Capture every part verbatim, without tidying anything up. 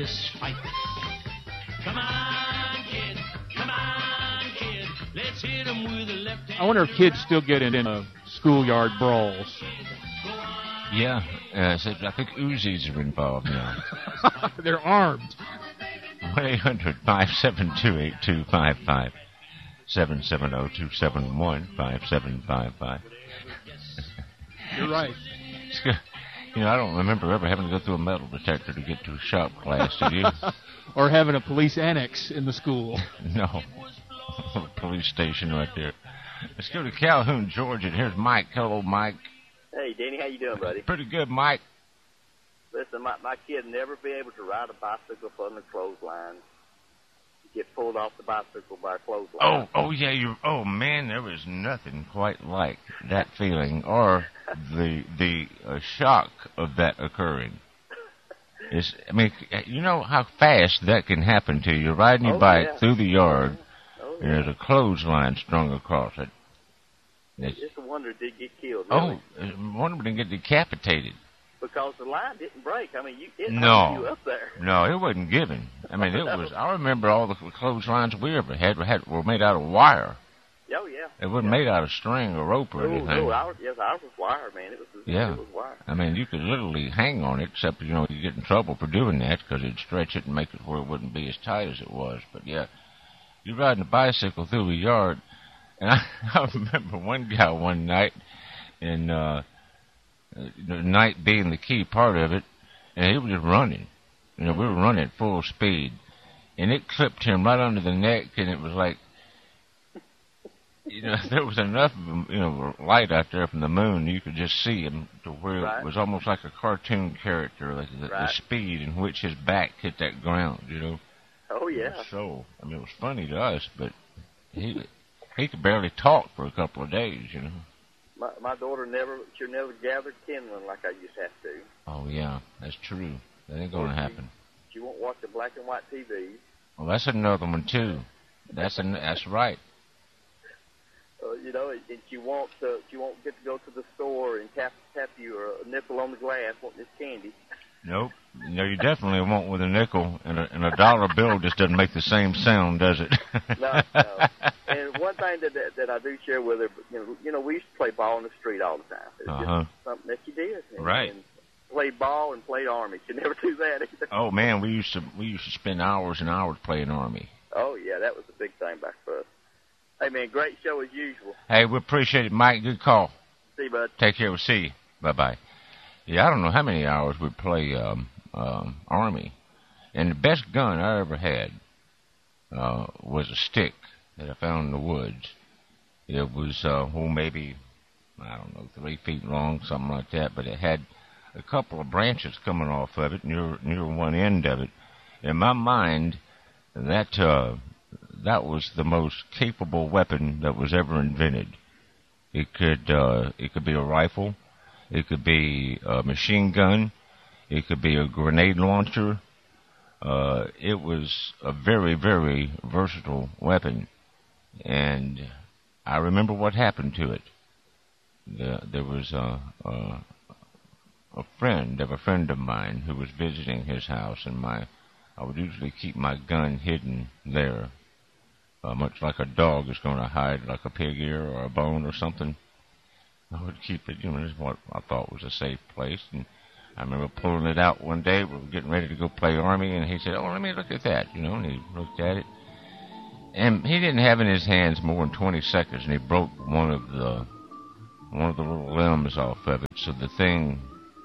fist fight. Come on, kid. Come on, kid. Let's hit 'em with a left hand. I wonder if kids still get in uh, schoolyard brawls. Yeah, uh, so I think Uzis are involved now. They're armed. one eight hundred five seven two eight two five five. seven seven zero two seven one five seven five five. You're right. You know, I don't remember ever having to go through a metal detector to get to a shop class, did you? Or having a police annex in the school. No. Police station right there. Let's go to Calhoun, Georgia. Here's Mike. Hello, Mike. Hey, Danny, how you doing, buddy? Pretty good, Mike. Listen, my, my kid never be able to ride a bicycle from the clothesline. Get pulled off the bicycle by a clothesline. Oh, oh yeah, you. Oh man, there was nothing quite like that feeling, or the the uh, shock of that occurring. It's, I mean, you know how fast that can happen to you. You're riding your oh, bike yeah. through the yard, oh, and there's a clothesline strung across it. It's just a wonder it did get killed. Oh, Really. I wonder if it get decapitated. Because the line didn't break. I mean, you it No. you up there. No, it wasn't given. I mean, it was. I remember all the clotheslines we ever had, had were made out of wire. Oh yeah. It wasn't yeah. made out of string or rope or Oh, anything. no, ours, yes, ours was wire, man. It was. Yeah. It was wire. I mean, you could literally hang on it, except, you know, you get in trouble for doing that because it'd stretch it and make it where it wouldn't be as tight as it was. But, yeah, you're riding a bicycle through the yard. And I, I remember one guy one night, and uh, the night being the key part of it, and he was just running. You know, we were running at full speed. And it clipped him right under the neck, and it was like, you know, there was enough, you know, light out there from the moon, you could just see him to where right. it was almost like a cartoon character, like the, right. the speed in which his back hit that ground, you know. Oh, yeah. So, I mean, it was funny to us, but he he could barely talk for a couple of days, you know. My, my daughter never, she never gathered kindling like I used to have to. Oh, yeah, that's true. That ain't going to happen. She won't watch the black and white T V. Well, that's another one, too. That's an, that's right. Uh, you know, and she won't, uh, she won't get to go to the store and tap tap you or a nickel on the glass wanting this candy. Nope. No, you definitely won't with a nickel, and a, and a dollar bill just doesn't make the same sound, does it? No, no. And one thing that, that that I do share with her, you know, you know, we used to play ball in the street all the time. It's Uh-huh. just something that you did. And, Right. And played ball and played Army. You never do that either. Oh man, we used to we used to spend hours and hours playing Army. Oh, yeah, that was a big thing back for us. Hey, man, great show as usual. Hey, we appreciate it, Mike. Good call. See you, bud. Take care. We'll see you. Bye bye. Yeah, I don't know how many hours we play um, um, Army, and the best gun I ever had uh, was a stick that I found in the woods. It was uh, oh maybe I don't know three feet long, something like that, but it had a couple of branches coming off of it near near one end of it. In my mind, that uh, that was the most capable weapon that was ever invented. It could uh, it could be a rifle, it could be a machine gun, it could be a grenade launcher. Uh, it was a very very versatile weapon, and I remember what happened to it. The, there was a, a a friend of a friend of mine who was visiting his house, and my I would usually keep my gun hidden there, uh, much like a dog is going to hide like a pig ear or a bone or something. I would keep it, you know, this what I thought was a safe place. And I remember pulling it out one day. We were getting ready to go play Army, and he said, "Oh, let me look at that," you know. And he looked at it, and he didn't have in his hands more than twenty seconds, and he broke one of the one of the little limbs off of it. So the thing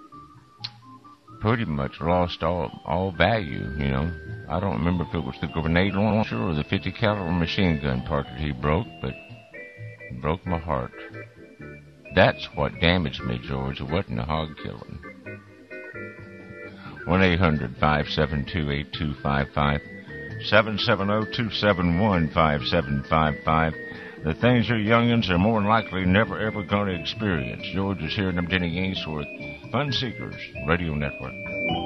pretty much lost all all value, you know. I don't remember if it was the grenade launcher or the fifty caliber machine gun part that he broke, but it broke my heart. That's what damaged me, George. It wasn't the hog killing. one eight hundred five seven two eight two five five, seven seven zero two seven one five seven five five. The things your youngins are more than likely never ever going to experience. George is here, and I'm Denny Ainsworth. Fun Seekers Radio Network.